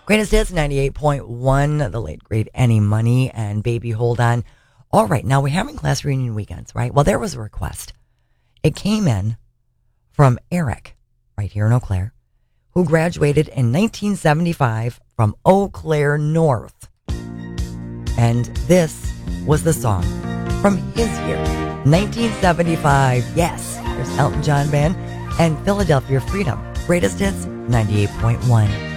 Greatest Hits 98.1, the late great Any Money and Baby Hold On. All right, now we're having class reunion weekends, right? Well, there was a request. It came in from Eric, right here in Eau Claire, who graduated in 1975 from Eau Claire North. And this was the song from his year, 1975. Yes, there's Elton John Band and Philadelphia Freedom. Greatest Hits 98.1.